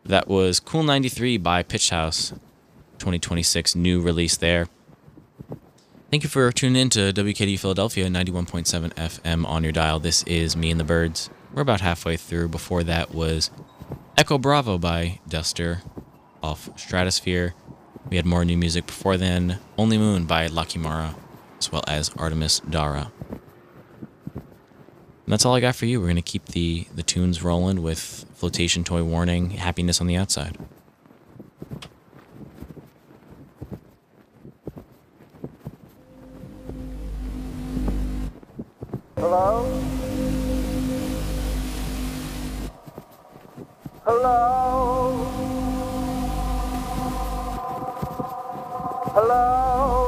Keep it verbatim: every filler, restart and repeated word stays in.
That was Cool ninety-three by Pitch House, twenty twenty-six new release there. Thank you for tuning in to W K D Philadelphia ninety-one point seven F M on your dial. This is Me and the Birds. We're about halfway through. Before that was Echo Bravo by Duster off Stratosphere. We had more new music before then. Only Moon by Lakimara, as well as Artemis Dara. And that's all I got for you. We're going to keep the, the tunes rolling with Flotation Toy Warning, Happiness on the Outside. Hello? Hello? Hello?